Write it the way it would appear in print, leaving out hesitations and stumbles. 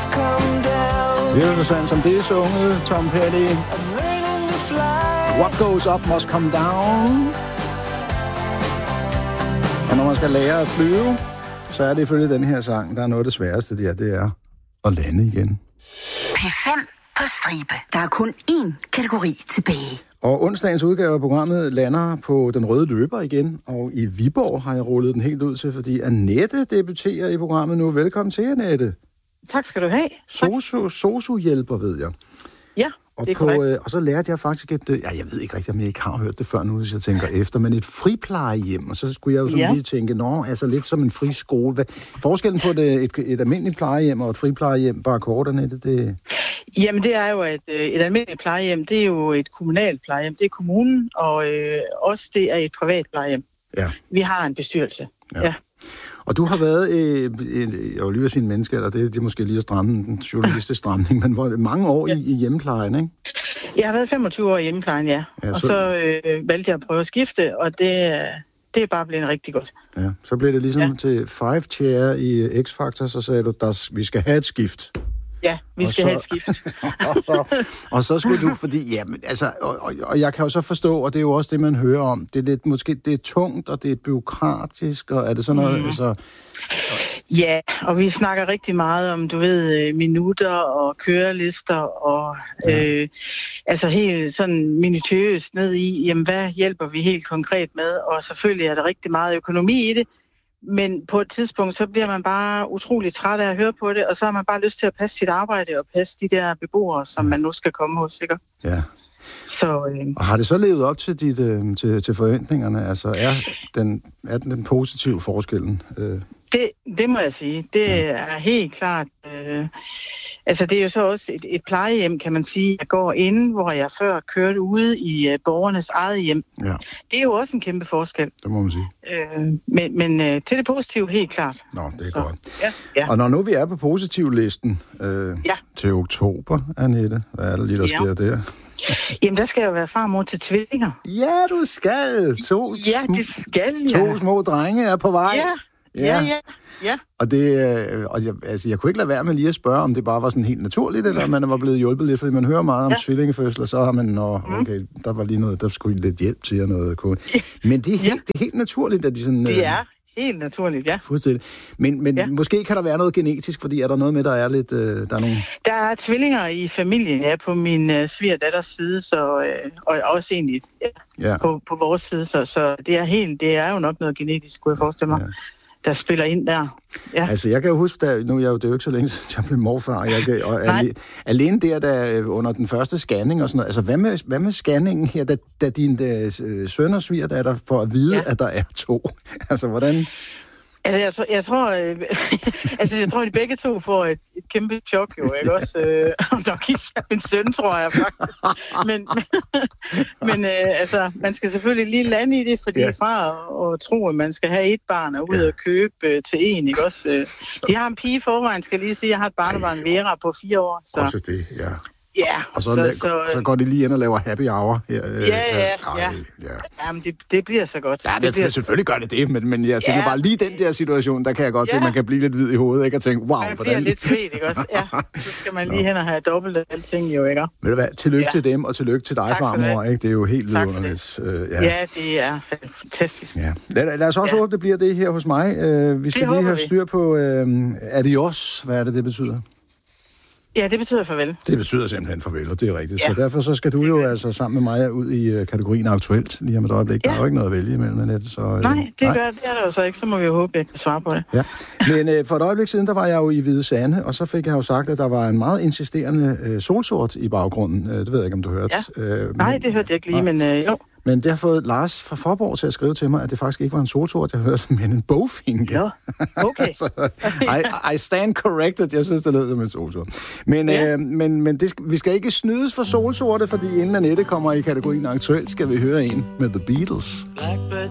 Det er jo sådan, som det er sunget, Tom Petty. What goes up must come down. Og når man skal lære at flyve, så er det ifølge den her sang, der er noget af det sværeste, det er at lande igen. P5 på stribe. Der er kun én kategori tilbage. Og onsdagens udgave af programmet lander på den røde løber igen, og i Viborg har jeg rullet den helt ud til, fordi Annette debuterer i programmet nu. Velkommen til, Annette. Tak skal du have. Sosu-hjælper, ved jeg. Ja, det er korrekt. Og så lærte jeg faktisk jeg ved ikke rigtig, om jeg ikke har hørt det før nu, hvis jeg tænker efter, men et friplejehjem, og så skulle jeg jo sådan lige tænke, altså lidt som en friskole. Forskellen på et almindeligt plejehjem og et friplejehjem, bare kort, Annette, det... Jamen, det er jo, at et almindeligt plejehjem, det er jo et kommunalt plejehjem. Det er kommunen, og også det er et privat plejehjem. Ja. Vi har en bestyrelse. Ja. Og du har været, jeg vil lige sige en menneske, eller det er måske lige at stramme den journalistiske stramning, men hvor mange år i hjemmeplejen, ikke? Jeg har været 25 år i hjemmeplejen, ja. Og så valgte jeg at prøve at skifte, og det er bare blevet rigtig godt. Ja, så blev det ligesom til 5 chair i X-Factor, så sagde du, vi skal have et skift. Ja, vi skal have et skift. og så skulle du, fordi, jamen, altså, og jeg kan jo så forstå, og det er jo også det, man hører om, det er lidt, måske, det er tungt, og det er bureaukratisk, og er det sådan noget, altså... Ja, og vi snakker rigtig meget om, du ved, minutter og kørelister, og altså helt sådan minutiøst ned i, jamen, hvad hjælper vi helt konkret med, og selvfølgelig er der rigtig meget økonomi i det, men på et tidspunkt, så bliver man bare utrolig træt af at høre på det, og så har man bare lyst til at passe sit arbejde og passe de der beboere, som man nu skal komme hos, ikke? Ja. Så, og har det så levet op til til forventningerne? Altså, er den positive forskellen? Det må jeg sige. Det er helt klart. Altså, det er jo så også et plejehjem, kan man sige, jeg går inde, hvor jeg før kørte ude i borgernes eget hjem. Ja. Det er jo også en kæmpe forskel. Det må man sige. Men til det positive, helt klart. Nå, det er godt. Ja. Og når nu vi er på positivlisten til oktober, Annette, hvad er der lige, der sker der? Jamen, der skal jeg jo være farmor til tvillinger. Ja, du skal. Det skal jeg. 2 små drenge er på vej. Ja. Og jeg kunne ikke lade være med lige at spørge, om det bare var sådan helt naturligt, eller om man var blevet hjulpet lidt, fordi man hører meget om tvillingefødsler, så har man, okay, der var lige noget, der skulle lidt hjælp til og noget. Men det er helt naturligt, at de sådan... Det er helt naturligt, ja. Fuldstændig. Men måske kan der være noget genetisk, fordi er der noget med, der er lidt... Der er tvillinger i familien, ja, på min svigerdatters side, så, og også egentlig på vores side, så det er jo nok noget genetisk, skulle jeg forestille mig. Ja. Der spiller ind der. Ja. Altså, jeg kan jo huske, det er jo ikke så længe, siden jeg blev morfar, alene der under den første scanning og sådan noget. Altså, hvad med scanningen her, da din søn og svigerdatter får at vide, at der er 2? Altså, hvordan... Altså, jeg tror, at de begge to får et kæmpe chok, jo, ikke også? Nok især min søn, tror jeg faktisk. Men man skal selvfølgelig lige lande i det, fordi fra at tro, at man skal have et barn og ud og købe til en, ikke også? De har en pige i forvejen, skal lige sige. Jeg har et barnebarn, Vera, på 4 år. Så. Også det, ja. Ja, og så går de lige ind og laver happy hour. Jamen, det bliver så godt. Ja, selvfølgelig gør det, men jeg tænker bare lige den der situation, der kan jeg godt se, at man kan blive lidt hvid i hovedet, ikke? Og tænke, wow, man bliver lidt svedt, ikke også? Ja, så skal man lige hen og have dobbelt af alting, jo, ikke? Ved du hvad, tillykke til dem, og tillykke til dig, farmor, ikke? Det er jo helt vidunderligt. Ja, det er fantastisk. Ja. Lad os også håbe, det bliver det her hos mig. Vi skal lige have styr på adios. Hvad er det betyder? Ja, det betyder farvel. Det betyder simpelthen farvel, og det er rigtigt. Ja. Så derfor så skal du jo altså sammen med mig ud i kategorien aktuelt lige om et øjeblik. Ja. Der er jo ikke noget at vælge imellem, Annette. Så, nej, det er der jo så ikke. Så må vi jo håbe, at jeg kan svare på det. Ja. Men for et øjeblik siden, der var jeg jo i Hvide Sande, og så fik jeg jo sagt, at der var en meget insisterende solsort i baggrunden. Det ved jeg ikke, om du hørte. Ja. Nej, det hørte jeg ikke lige, men jo. Men det har fået Lars fra Forborg til at skrive til mig, at det faktisk ikke var en solsort, jeg hørte, men en bogfinke. Ja, okay. Så, I stand corrected. Jeg synes, det lød som en solsort. Men vi skal ikke snydes for solsorte, fordi inden Annette kommer i kategorien aktuelt, skal vi høre en med The Beatles. Blackbird